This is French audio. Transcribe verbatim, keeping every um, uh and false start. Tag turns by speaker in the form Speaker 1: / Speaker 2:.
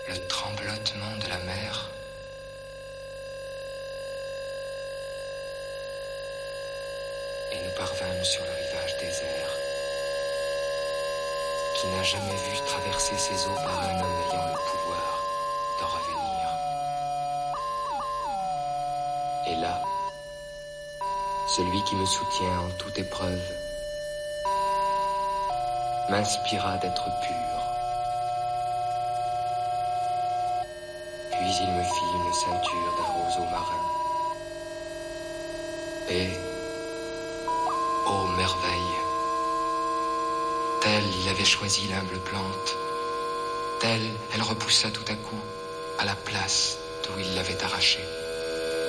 Speaker 1: le tremblotement de la mer. Et nous parvînmes sur le rivage désert, qui n'a jamais vu traverser ses eaux par un homme ayant le pouvoir d'en revenir. Et là, celui qui me soutient en toute épreuve m'inspira d'être pur. Puis il me fit une ceinture d'un roseau marin. Et, ô merveille, telle il avait choisi l'humble plante, telle elle repoussa tout à coup à la place d'où il l'avait arrachée.